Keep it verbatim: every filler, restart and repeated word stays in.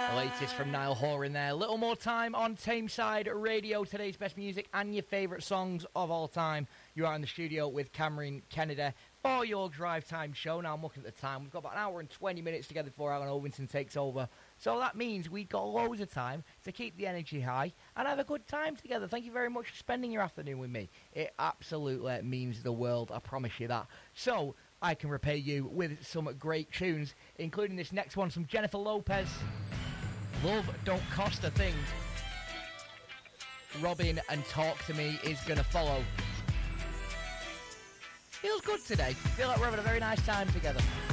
Latest from Niall Horan there. A little more time on Tameside Radio. Today's best music and your favourite songs of all time. You are in the studio with Cameron Kennedy for your Drive Time show. Now I'm looking at the time. We've got about an hour and twenty minutes together before Alan Ovington takes over. So that means we've got loads of time to keep the energy high and have a good time together. Thank you very much for spending your afternoon with me. It absolutely means the world, I promise you that. So I can repay you with some great tunes, including this next one from Jennifer Lopez. Love Don't Cost a Thing. Robin and Talk to Me is going to follow. Feels good today. Feel like we're having a very nice time together.